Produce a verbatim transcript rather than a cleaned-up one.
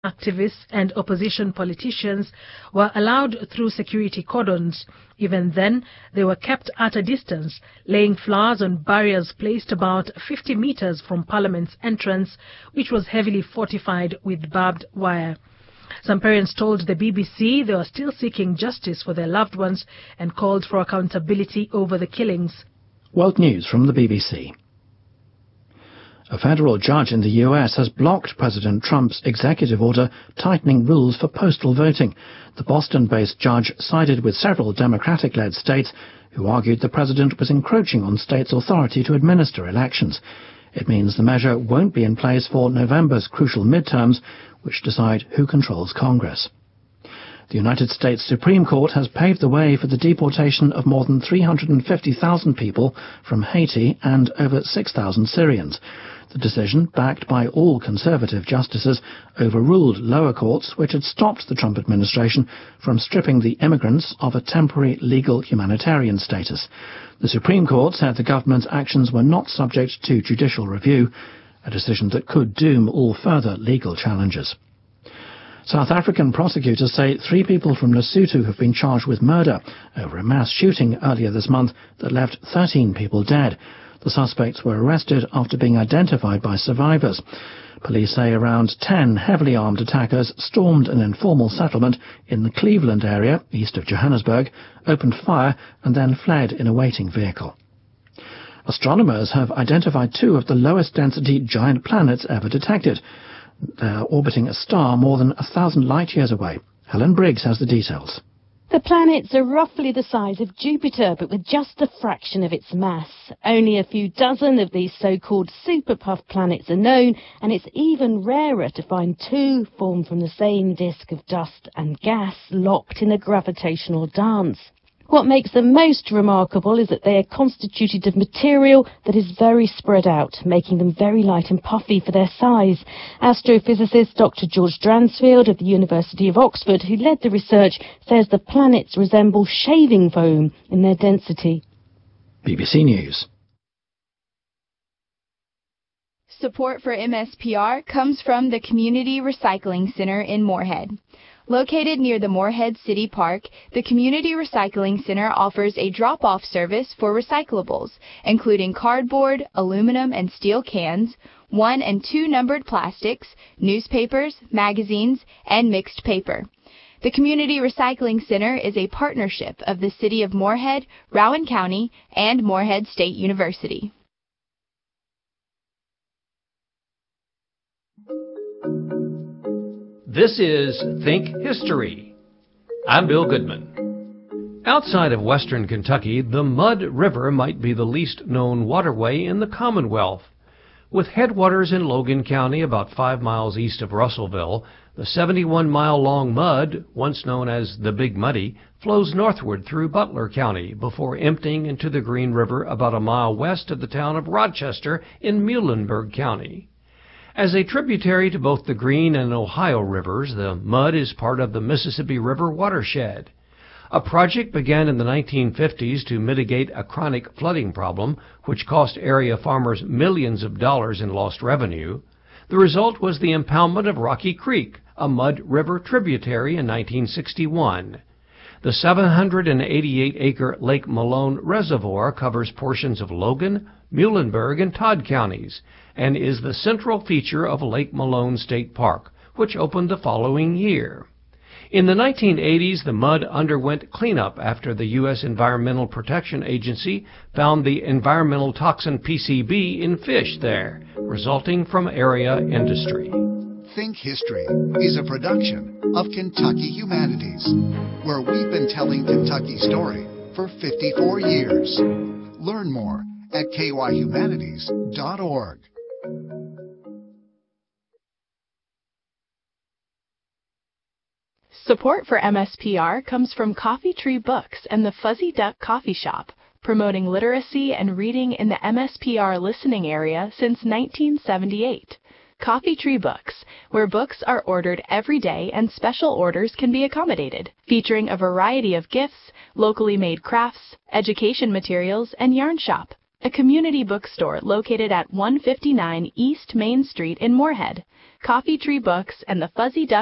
activists and opposition politicians were allowed through security cordons. Even then, they were kept at a distance, laying flowers on barriers placed about fifty meters from Parliament's entrance, which was heavily fortified with barbed wire. Some parents told the B B C they were still seeking justice for their loved ones and called for accountability over the killings. World News from the B B C. A federal judge in the U S has blocked President Trump's executive order tightening rules for postal voting. The Boston-based judge sided with several Democratic-led states who argued the president was encroaching on states' authority to administer elections. It means the measure won't be in place for November's crucial midterms, which decide who controls Congress. The United States Supreme Court has paved the way for the deportation of more than three hundred fifty thousand people from Haiti and over six thousand Syrians. The decision, backed by all conservative justices, overruled lower courts which had stopped the Trump administration from stripping the immigrants of a temporary legal humanitarian status. The Supreme Court said the government's actions were not subject to judicial review, a decision that could doom all further legal challenges. South African prosecutors say three people from Lesotho have been charged with murder over a mass shooting earlier this month that left thirteen people dead. The suspects were arrested after being identified by survivors. Police say around ten heavily armed attackers stormed an informal settlement in the Cleveland area, east of Johannesburg, opened fire and then fled in a waiting vehicle. Astronomers have identified two of the lowest density giant planets ever detected. They are orbiting a star more than a thousand light-years away. Helen Briggs has the details. The planets are roughly the size of Jupiter, but with just a fraction of its mass. Only a few dozen of these so-called super-puff planets are known, and it's even rarer to find two formed from the same disk of dust and gas locked in a gravitational dance. What makes them most remarkable is that they are constituted of material that is very spread out, making them very light and puffy for their size. Astrophysicist Doctor George Dransfield of the University of Oxford, who led the research, says the planets resemble shaving foam in their density. B B C News. Support for M S P R comes from the Community Recycling Center in Moorhead. Located near the Moorhead City Park, the Community Recycling Center offers a drop-off service for recyclables, including cardboard, aluminum and steel cans, one and two numbered plastics, newspapers, magazines, and mixed paper. The Community Recycling Center is a partnership of the City of Moorhead, Rowan County, and Moorhead State University. This is Think History. I'm Bill Goodman. Outside of western Kentucky, the Mud River might be the least known waterway in the Commonwealth. With headwaters in Logan County about five miles east of Russellville, the seventy-one mile long Mud, once known as the Big Muddy, flows northward through Butler County before emptying into the Green River about a mile west of the town of Rochester in Muhlenberg County. As a tributary to both the Green and Ohio rivers, the Mud is part of the Mississippi River watershed. A project began in the nineteen fifties to mitigate a chronic flooding problem, which cost area farmers millions of dollars in lost revenue. The result was the impoundment of Rocky Creek, a Mud River tributary, in nineteen sixty-one. The seven hundred eighty-eight acre Lake Malone Reservoir covers portions of Logan, Muhlenberg, and Todd counties, and is the central feature of Lake Malone State Park, which opened the following year. In the nineteen eighties, the Mud underwent cleanup after the U S Environmental Protection Agency found the environmental toxin P C B in fish there, resulting from area industry. Think History is a production of Kentucky Humanities, where we've been telling Kentucky's story for fifty-four years. Learn more at k y humanities dot org. Support for M S P R comes from Coffee Tree Books and the Fuzzy Duck Coffee Shop, promoting literacy and reading in the M S P R listening area since nineteen seventy-eight. Coffee Tree Books, where books are ordered every day and special orders can be accommodated, featuring a variety of gifts, locally made crafts, education materials, and yarn shop. a community bookstore located at one fifty-nine East Main Street in Moorhead. Coffee Tree Books and the Fuzzy Duck